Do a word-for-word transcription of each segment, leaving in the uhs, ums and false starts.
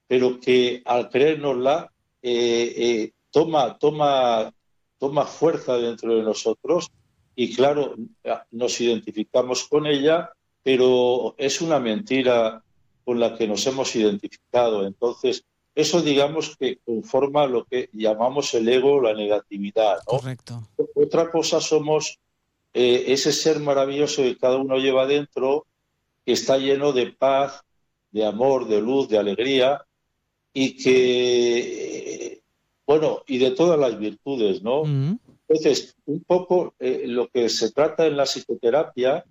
pero que al creérnosla eh, eh, toma, toma, toma fuerza dentro de nosotros y claro, nos identificamos con ella, pero es una mentira con la que nos hemos identificado. Entonces, eso digamos que conforma lo que llamamos el ego, la negatividad, ¿no? Correcto. Otra cosa somos eh, ese ser maravilloso que cada uno lleva dentro, que está lleno de paz, de amor, de luz, de alegría, y que, bueno, y de todas las virtudes, ¿no? Mm. Entonces, un poco eh, lo que se trata en la psicoterapia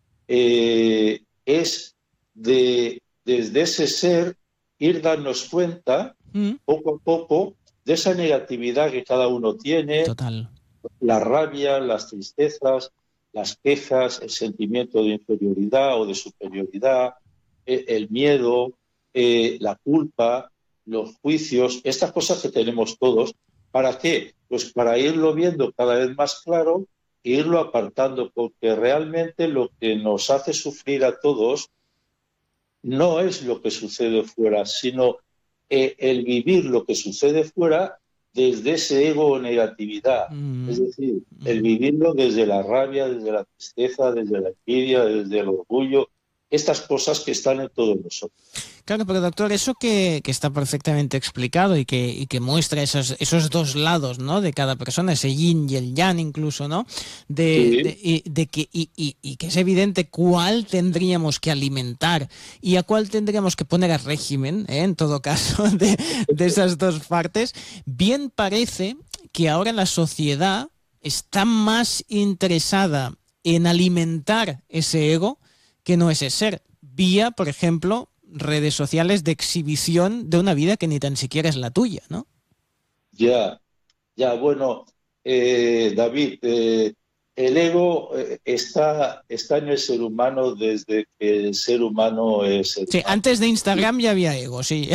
eh, es de, desde ese ser, ir darnos cuenta, Mm. poco a poco, de esa negatividad que cada uno tiene, Total. la rabia, las tristezas, las quejas, el sentimiento de inferioridad o de superioridad, eh, el miedo, eh, la culpa, los juicios, estas cosas que tenemos todos. ¿Para qué? Pues para irlo viendo cada vez más claro e irlo apartando, porque realmente lo que nos hace sufrir a todos no es lo que sucede fuera, sino eh, el vivir lo que sucede fuera desde ese ego o negatividad. Es Mm. decir, el Mm. vivirlo desde la rabia, desde la tristeza, desde la envidia, desde el orgullo, estas cosas que están en todos nosotros. Claro, pero doctor, eso que, que está perfectamente explicado y que, y que muestra esos, esos dos lados, ¿no? De cada persona, ese yin y el yang incluso, ¿no? De, Sí, de, y, de que, y, y, y que es evidente cuál tendríamos que alimentar y a cuál tendríamos que poner a régimen, ¿eh? En todo caso, de, de esas dos partes. Bien parece que ahora la sociedad está más interesada en alimentar ese ego que no ese ser, vía, por ejemplo, redes sociales de exhibición de una vida que ni tan siquiera es la tuya, ¿no? ya, ya, bueno, eh, David, eh, el ego eh, está, está en el ser humano desde que el ser humano es ser Sí, humano. antes de Instagram ya había ego, sí.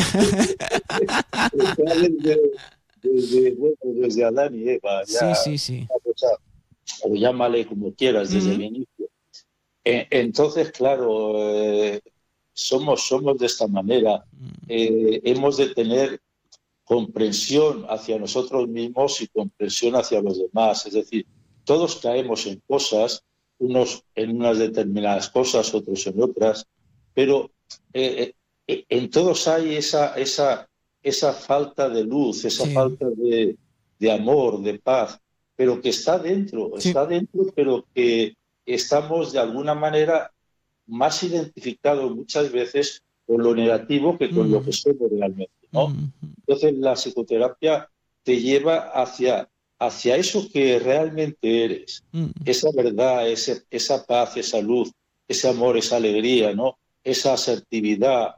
Está desde, desde, bueno, desde Adán y Eva, ya, Sí, sí, sí. o sea, o llámale como quieras, desde el Mm, inicio. Eh, entonces, claro, eh, somos, somos de esta manera. Eh, hemos de tener comprensión hacia nosotros mismos y comprensión hacia los demás. Es decir, todos caemos en cosas, unos en unas determinadas cosas, otros en otras, pero eh, eh, en todos hay esa, esa, esa falta de luz, esa sí, falta de, de amor, de paz, pero que está dentro, sí. está dentro, pero que estamos de alguna manera más identificados muchas veces con lo negativo que con lo que Mm, somos realmente, ¿no? mm, Entonces la psicoterapia te lleva hacia, hacia eso que realmente eres, mm. esa verdad, ese, esa paz, esa luz, ese amor, esa alegría, ¿no? Esa asertividad,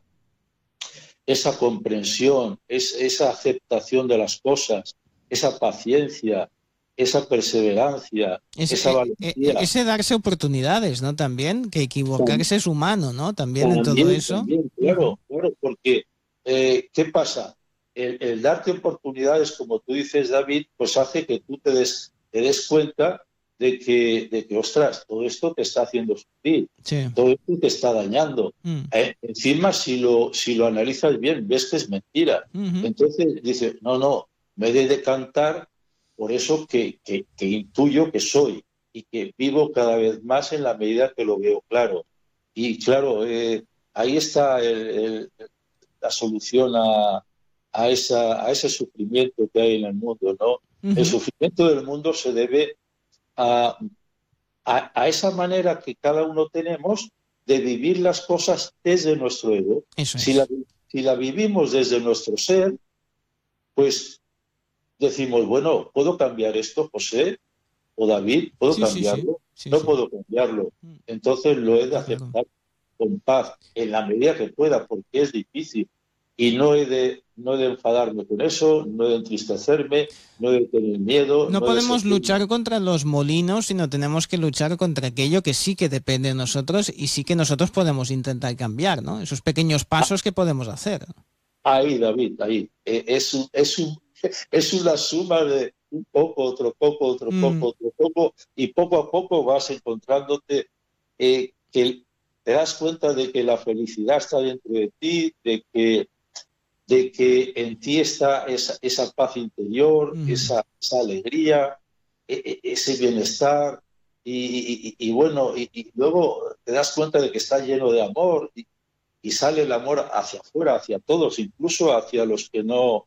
esa comprensión, es, esa aceptación de las cosas, esa paciencia, esa perseverancia, Ese, esa e- e- valentía. ese darse oportunidades, ¿no? También, que equivocarse es humano, ¿no? También en todo También, eso. también, Ujú. claro, claro, porque eh, ¿qué pasa? El, el darte oportunidades, como tú dices, David, pues hace que tú te des, te des cuenta de que, de que, ostras, todo esto te está haciendo sufrir, Sí. todo esto te está dañando. Mm, Eh, encima, si lo, si lo analizas bien, ves que es mentira. ujú. Entonces dices, no, no, me he de decantar por eso que, que, que intuyo que soy y que vivo cada vez más en la medida que lo veo claro. Y claro, eh, ahí está el, el, la solución a, a, esa, a ese sufrimiento que hay en el mundo, ¿no? El Ujú. sufrimiento del mundo se debe a, a, a esa manera que cada uno tenemos de vivir las cosas desde nuestro ego. Eso Si la, es. si la vivimos desde nuestro ser, pues decimos, bueno, ¿puedo cambiar esto, José o David? ¿Puedo Sí, sí, sí. cambiarlo? Sí, No sí. puedo cambiarlo. Mm, Entonces lo he de está claro. aceptar con paz, en la medida que pueda, porque es difícil. Y no he de, no he de enfadarme con eso, no he de entristecerme, no he de tener miedo, No no he de podemos sentir... luchar contra los molinos, sino tenemos que luchar contra aquello que sí que depende de nosotros y sí que nosotros podemos intentar cambiar, ¿no? Esos pequeños Ah, pasos que podemos hacer. ahí, David, ahí. Eh, es, un, es, un, es una suma de un poco, otro poco, otro Mm, poco, otro poco, y poco a poco vas encontrándote eh, que te das cuenta de que la felicidad está dentro de ti, de que de que en ti está esa, esa paz interior, Mm. esa, esa alegría, e, e, ese bienestar, y, y, y bueno, y, y luego te das cuenta de que está lleno de amor, y, y sale el amor hacia afuera, hacia todos, incluso hacia los que no,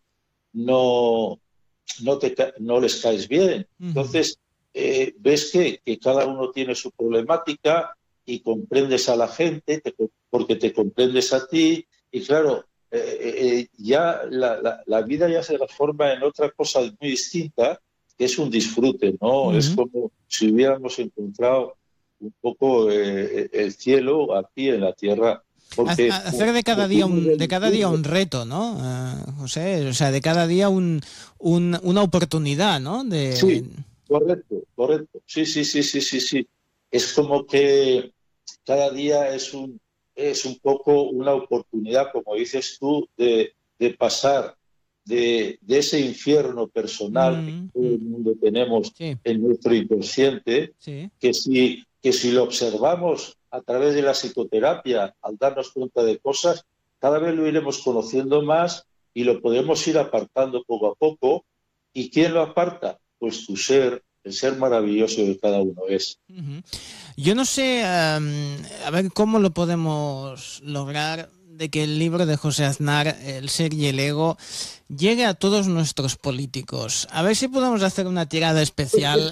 no, no, te, no les caes bien. Entonces, eh, ves que, que cada uno tiene su problemática y comprendes a la gente te, porque te comprendes a ti, y claro, eh, eh, ya la, la, la vida ya se transforma en otra cosa muy distinta, que es un disfrute, ¿no? Uh-huh. Es como si hubiéramos encontrado un poco eh, el cielo aquí en la tierra. Porque hacer de cada día un de cada día un reto, ¿no? Uh, José, o sea, de cada día un, un una oportunidad, ¿no? De... Sí, correcto, correcto. Sí, sí, sí, sí, sí, sí. Es como que cada día es un es un poco una oportunidad, como dices tú, de, de pasar de, de ese infierno personal mm, que todo el mundo tenemos sí. en nuestro inconsciente, Sí. que si que si lo observamos a través de la psicoterapia, al darnos cuenta de cosas, cada vez lo iremos conociendo más y lo podemos ir apartando poco a poco. ¿Y quién lo aparta? Pues tu ser, el ser maravilloso que cada uno es. Uh-huh. Yo no sé, um, a ver cómo lo podemos lograr de que el libro de José Aznar, El ser y el ego, llegue a todos nuestros políticos. A ver si podemos hacer una tirada especial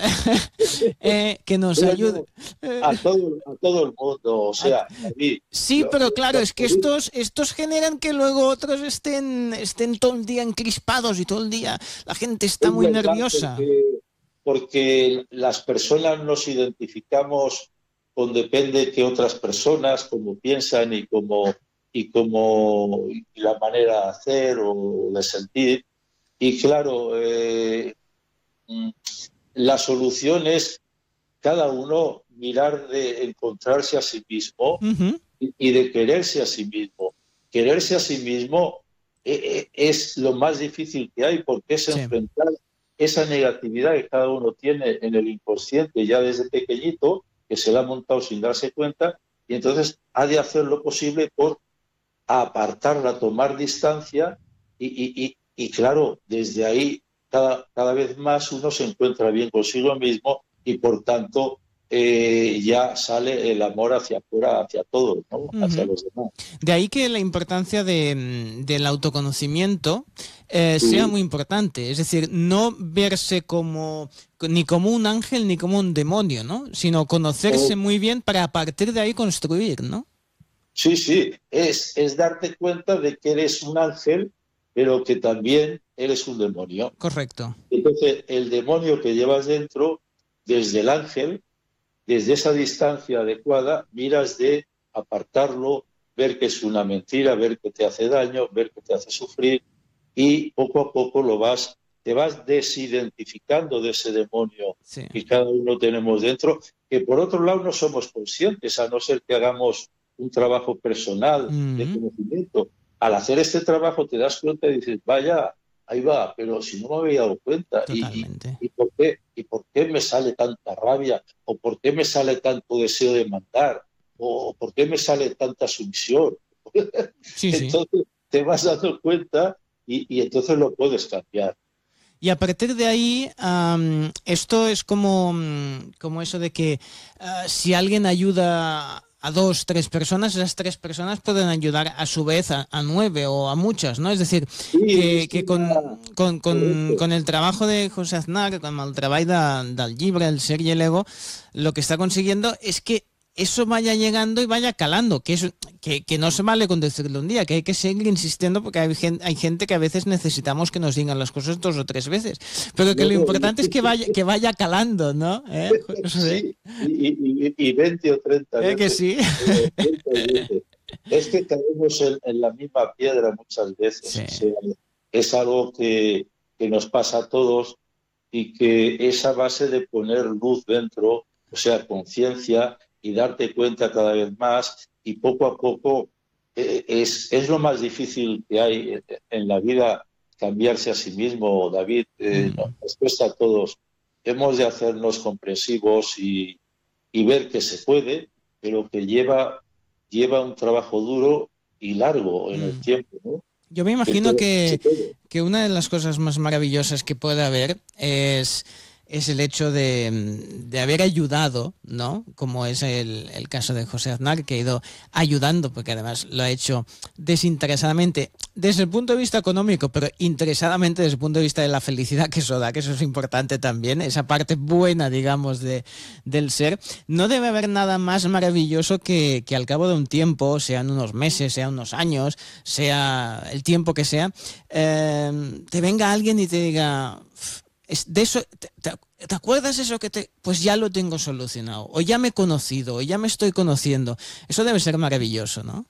eh, que nos Bueno, ayude. A todo, a todo el mundo, o sea, David, Sí, lo, pero claro, lo, es que estos, estos generan que luego otros estén, estén todo el día encrispados y todo el día la gente está es muy verdad, nerviosa. porque, porque las personas nos identificamos con depende que otras personas, cómo piensan y cómo y cómo y la manera de hacer o de sentir. Y claro, eh, la solución es cada uno mirar de encontrarse a sí mismo Uh-huh. y, y de quererse a sí mismo. Quererse a sí mismo eh, eh, es lo más difícil que hay, porque es Sí. enfrentar esa negatividad que cada uno tiene en el inconsciente ya desde pequeñito, que se la ha montado sin darse cuenta, y entonces ha de hacer lo posible por apartarla, tomar distancia y, y, y, y claro, desde ahí cada, cada vez más uno se encuentra bien consigo mismo y por tanto eh, ya sale el amor hacia afuera, hacia todos, ¿no? Uh-huh. Hacia los demás. De ahí que la importancia de, del autoconocimiento eh, Sí. sea muy importante. Es decir, no verse como ni como un ángel ni como un demonio, ¿no? Sino conocerse Oh. muy bien para a partir de ahí construir, ¿no? Sí, sí, es, es darte cuenta de que eres un ángel, pero que también eres un demonio. Correcto. Entonces, el demonio que llevas dentro, desde el ángel, desde esa distancia adecuada, miras de apartarlo, ver que es una mentira, ver que te hace daño, ver que te hace sufrir, y poco a poco lo vas, te vas desidentificando de ese demonio Sí. que cada uno tenemos dentro, que por otro lado no somos conscientes, a no ser que hagamos un trabajo personal uh-huh. de conocimiento. Al hacer este trabajo te das cuenta y dices, vaya, ahí va, pero si no me había dado cuenta. Totalmente. ¿Y, y, y, por qué, ¿Y por qué me sale tanta rabia? ¿O por qué me sale tanto deseo de mandar? ¿O por qué me sale tanta sumisión? Sí, entonces sí. te vas dando cuenta y, y entonces lo puedes cambiar. Y a partir de ahí, um, esto es como, como eso de que uh, si alguien ayuda a dos, tres personas, esas tres personas pueden ayudar a su vez a, a nueve o a muchas, ¿no? Es decir, sí, que, es que una... con, con, con, con el trabajo de José Aznar, con el trabajo de, del llibre, El ser y el ego, lo que está consiguiendo es que eso vaya llegando y vaya calando, que, es, que, que no se vale con decirlo un día, que hay que seguir insistiendo porque hay gente, hay gente que a veces necesitamos que nos digan las cosas dos o tres veces, pero que lo importante es que vaya, que vaya calando, ¿no? ¿Eh? Sí, y, y, y veinte o treinta ¿Eh veces. que sí? veces. Es que caemos en, en la misma piedra muchas veces. Sí. O sea, es algo que, que nos pasa a todos y que esa base de poner luz dentro, o sea, conciencia y darte cuenta cada vez más y poco a poco eh, es, es lo más difícil que hay en, en la vida, cambiarse a sí mismo, David. Eh, Mm. nos cuesta a todos. Hemos de hacernos comprensivos y, y ver que se puede, pero que lleva, lleva un trabajo duro y largo en el Mm. tiempo, ¿no? Yo me imagino que, que una de las cosas más maravillosas que puede haber es, es el hecho de, de haber ayudado, ¿no? Como es el, el caso de José Aznar, que ha ido ayudando, porque además lo ha hecho desinteresadamente, desde el punto de vista económico, pero interesadamente desde el punto de vista de la felicidad que eso da, que eso es importante también, esa parte buena, digamos, de, del ser. No debe haber nada más maravilloso que, que al cabo de un tiempo, sean unos meses, sean unos años, sea el tiempo que sea, eh, te venga alguien y te diga... De eso, te, te, ¿te acuerdas eso que te...? Pues ya lo tengo solucionado, o ya me he conocido, o ya me estoy conociendo. Eso debe ser maravilloso, ¿no?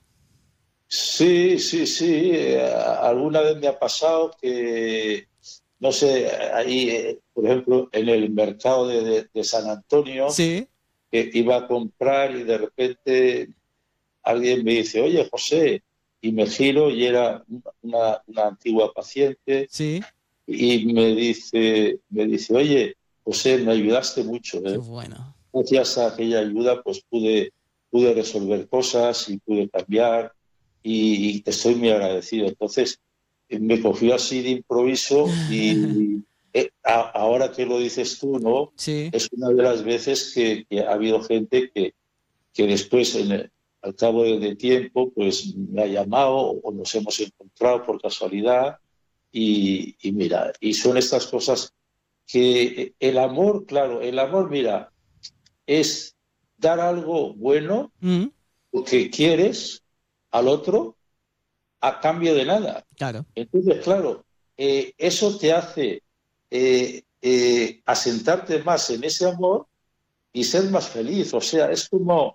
Sí, sí, sí. Alguna vez me ha pasado que, no sé, ahí, por ejemplo, en el mercado de, de, de San Antonio, sí, que iba a comprar y de repente alguien me dice, oye, José, y me giro y era una, una antigua paciente. Sí. Y me dice, me dice, oye, José, me ayudaste mucho, ¿eh? Qué bueno. Gracias a aquella ayuda, pues pude, pude resolver cosas y pude cambiar y, y te estoy muy agradecido. Entonces, eh, me cogió así de improviso y eh, a, ahora que lo dices tú, ¿no? Sí. Es una de las veces que, que ha habido gente que, que después, en el, al cabo de, de tiempo, pues me ha llamado o nos hemos encontrado por casualidad. Y, y mira, y son estas cosas que el amor, claro, el amor, mira, es dar algo bueno, Mm. lo que quieres al otro a cambio de nada. Claro. Entonces, claro, eh, eso te hace eh, eh, asentarte más en ese amor y ser más feliz. O sea, es como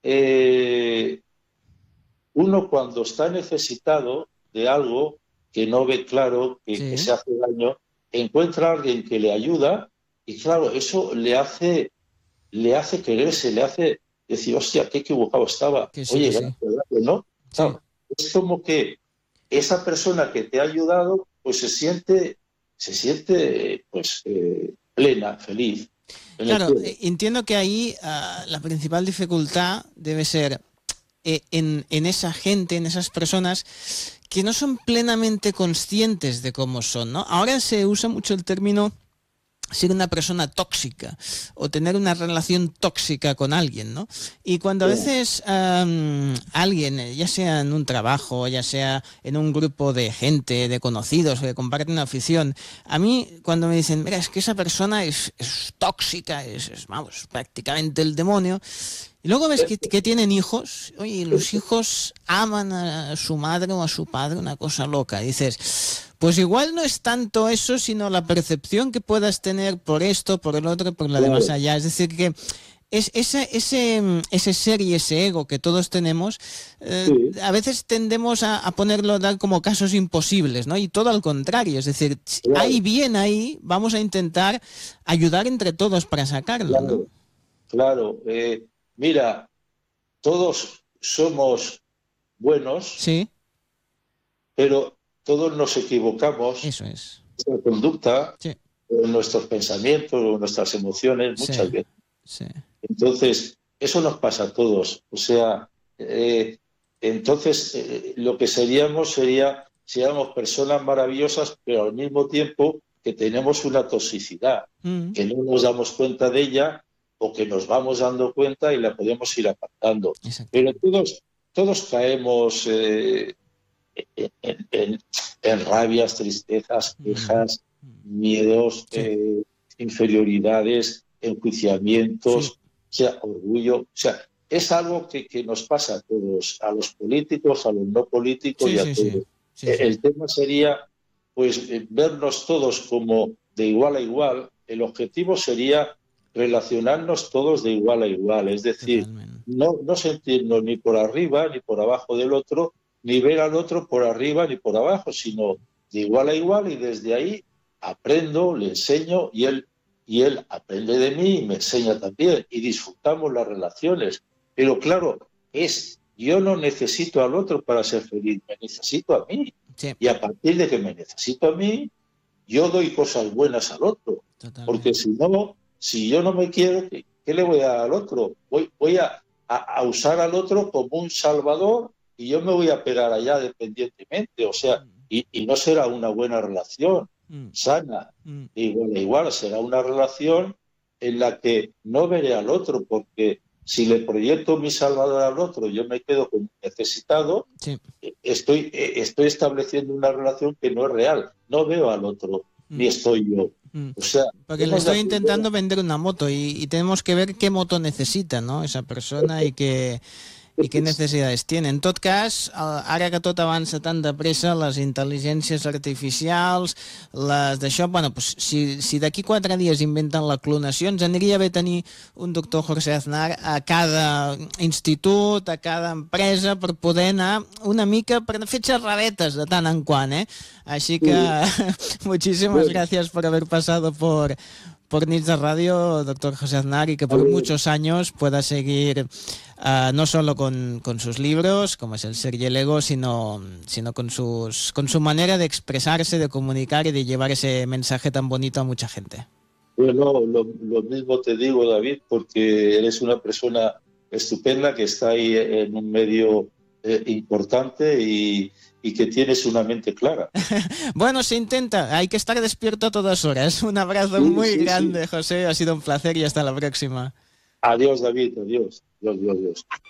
eh, uno cuando está necesitado de algo que no ve claro, que, Sí. que se hace daño, encuentra a alguien que le ayuda y claro, eso le hace, le hace quererse, le hace decir, hostia, qué equivocado estaba. Que sí, Oye, que sí. ¿verdad que no? Claro, Sí. es como que esa persona que te ha ayudado, pues se siente, se siente pues eh, plena, feliz. En el Claro, cielo. entiendo que ahí uh, la principal dificultad debe ser eh, en, en esa gente, en esas personas que no son plenamente conscientes de cómo son, ¿no? Ahora se usa mucho el término ser una persona tóxica o tener una relación tóxica con alguien, ¿no? Y cuando a veces um, alguien, ya sea en un trabajo, ya sea en un grupo de gente, de conocidos que comparten una afición, a mí cuando me dicen, mira, es que esa persona es, es tóxica, es, es, vamos, prácticamente el demonio, y luego ves que, que tienen hijos, oye, los hijos aman a su madre o a su padre, una cosa loca, y dices... Pues igual no es tanto eso, sino la percepción que puedas tener por esto, por el otro, por lo de más allá. Es decir, que es ese, ese, ese ser y ese ego que todos tenemos, eh, sí. a veces tendemos a, a ponerlo dar como casos imposibles, ¿no? Y todo al contrario. Es decir, claro. hay bien ahí, vamos a intentar ayudar entre todos para sacarlo, claro, ¿no? Claro. Eh, mira, todos somos buenos, sí. pero todos nos equivocamos Eso es. en nuestra conducta, sí. en nuestros pensamientos, en nuestras emociones, muchas sí. veces. Sí. Entonces, eso nos pasa a todos. O sea, eh, entonces eh, lo que seríamos sería, seríamos personas maravillosas, pero al mismo tiempo que tenemos una toxicidad, mm. que no nos damos cuenta de ella o que nos vamos dando cuenta y la podemos ir apartando. Pero todos, todos caemos... Eh, En, en, en rabias, tristezas, quejas, mm. miedos, sí. eh, inferioridades, enjuiciamientos, sí. o sea, orgullo. O sea, es algo que, que nos pasa a todos, a los políticos, a los no políticos sí, y a sí, todos. Sí. Sí, el sí. tema sería, pues, vernos todos como de igual a igual. El objetivo sería relacionarnos todos de igual a igual, es decir, no, no sentirnos ni por arriba ni por abajo del otro, ni ver al otro por arriba ni por abajo, sino de igual a igual y desde ahí aprendo, le enseño y él, y él aprende de mí y me enseña también y disfrutamos las relaciones. Pero claro, es yo no necesito al otro para ser feliz, me necesito a mí. Sí. Y a partir de que me necesito a mí, yo doy cosas buenas al otro. Totalmente. Porque si no, si yo no me quiero, ¿qué, qué le voy a dar al otro? Voy, voy a, a, a usar al otro como un salvador y yo me voy a pegar allá dependientemente. O sea, y, y no será una buena relación mm. sana. Mm. Igual, igual será una relación en la que no veré al otro, porque si le proyecto mi salvador al otro, yo me quedo como necesitado, sí. estoy, estoy estableciendo una relación que no es real. No veo al otro, mm. ni estoy yo. Mm. O sea, porque le estoy intentando vender una moto y, y tenemos que ver qué moto necesita, no?, esa persona i què, i què necessitats tiene. En tot cas, ara que tot avança tan de pressa, les intel·ligències artificials, les d'això, bueno, pues, si, si d'aquí quatre dies inventen la clonació, ens aniria bé tenir un doctor José Aznar a cada institut, a cada empresa, per poder anar una mica, per fer xerradetes de tant en quant, eh? Així que, sí. muchísimas gracias por haber pasado por... por Nits de Radio, doctor José Aznar, y que por muchos años pueda seguir uh, no solo con, con sus libros, como es El Ser y el Ego, sino, sino con, sus, con su manera de expresarse, de comunicar y de llevar ese mensaje tan bonito a mucha gente. Bueno, lo, lo mismo te digo, David, porque eres una persona estupenda que está ahí en un medio eh, importante y... y que tienes una mente clara. Bueno, se intenta, hay que estar despierto a todas horas. Un abrazo sí, muy sí, grande, sí. José, ha sido un placer y hasta la próxima. Adiós, David, adiós. Adiós, adiós, adiós.